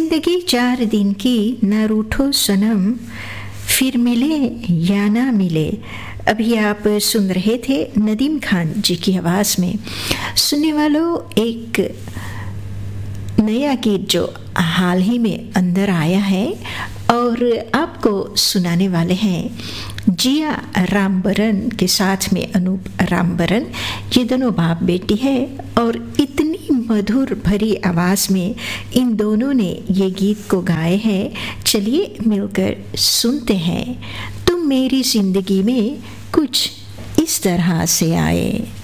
जिंदगी 4 दिन की, न रूठो सनम, फिर मिले या ना मिले। अभी आप सुन रहे थे नदीम खान जी की आवाज़ में। सुनने वालों, एक नया गीत जो हाल ही में अंदर आया है और आपको सुनाने वाले हैं जिया रामबरन के साथ में अनूप रामबरन। ये दोनों बाप बेटी है और इतनी मधुर भरी आवाज़ में इन दोनों ने ये गीत को गाए हैं। चलिए मिलकर सुनते हैं। तुम मेरी ज़िंदगी में कुछ इस तरह से आए।